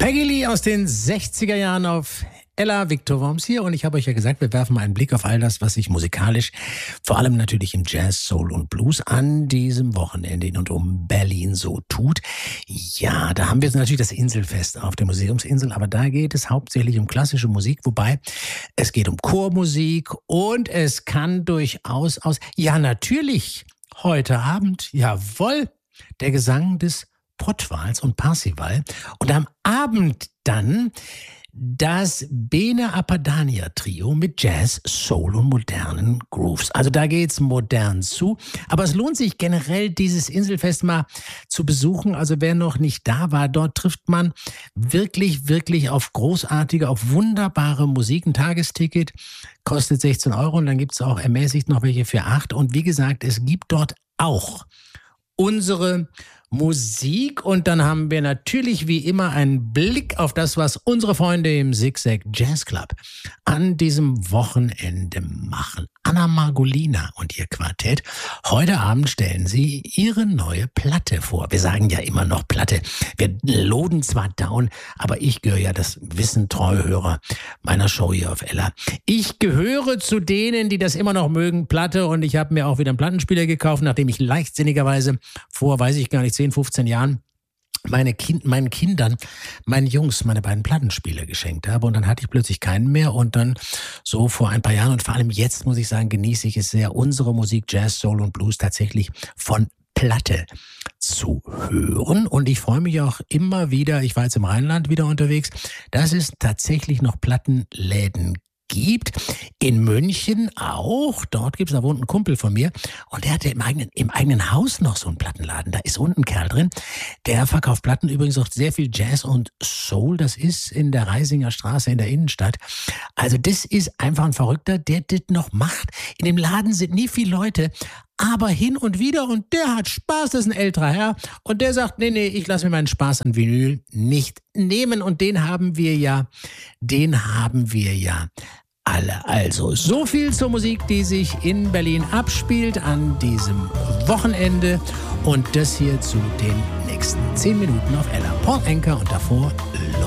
Peggy Lee aus den 60er Jahren auf Ella. Victor Worms hier und ich habe euch ja gesagt, wir werfen mal einen Blick auf all das, was sich musikalisch, vor allem natürlich im Jazz, Soul und Blues an diesem Wochenende in und um Berlin so tut. Ja, da haben wir natürlich das Inselfest auf der Museumsinsel, aber da geht es hauptsächlich um klassische Musik, wobei es geht um Chormusik und es kann durchaus ja natürlich, heute Abend, jawohl, der Gesang des Pottwals und Parsival und am Abend dann das Bene Apadania Trio mit Jazz, Soul und modernen Grooves. Also da geht's modern zu. Aber es lohnt sich generell, dieses Inselfest mal zu besuchen. Also wer noch nicht da war, dort trifft man wirklich, wirklich auf großartige, auf wunderbare Musik. Ein Tagesticket kostet 16 € und dann gibt's auch ermäßigt noch welche für 8. Und wie gesagt, es gibt dort auch unsere Musik und dann haben wir natürlich wie immer einen Blick auf das, was unsere Freunde im Zigzag Jazz Club an diesem Wochenende machen. Anna Margolina und ihr Quartett. Heute Abend stellen sie ihre neue Platte vor. Wir sagen ja immer noch Platte. Wir loden zwar down, aber ich gehöre ja, das wissen Treuhörer meiner Show hier auf Ella. Ich gehöre zu denen, die das immer noch mögen, Platte, und ich habe mir auch wieder einen Plattenspieler gekauft, nachdem ich leichtsinnigerweise vor, weiß ich gar nicht, 10, 15 Jahren meinen Kindern, meinen Jungs, meine beiden Plattenspieler geschenkt habe und dann hatte ich plötzlich keinen mehr und dann so vor ein paar Jahren und vor allem jetzt, muss ich sagen, genieße ich es sehr, unsere Musik Jazz, Soul und Blues tatsächlich von Platte zu hören und ich freue mich auch immer wieder, ich war jetzt im Rheinland wieder unterwegs, dass es tatsächlich noch Plattenläden gibt. In München auch. Dort gibt's, da wohnt ein Kumpel von mir und der hatte im eigenen Haus noch so einen Plattenladen. Da ist unten ein Kerl drin, der verkauft Platten, übrigens auch sehr viel Jazz und Soul. Das ist in der Reisinger Straße in der Innenstadt. Also das ist einfach ein Verrückter, der das noch macht. In dem Laden sind nie viele Leute, aber hin und wieder und der hat Spaß, das ist ein älterer Herr und der sagt, nee, ich lasse mir meinen Spaß an Vinyl nicht nehmen und den haben wir ja alle. Also so viel zur Musik, die sich in Berlin abspielt an diesem Wochenende und das hier zu den nächsten 10 Minuten auf Ella. Paul Anka und davor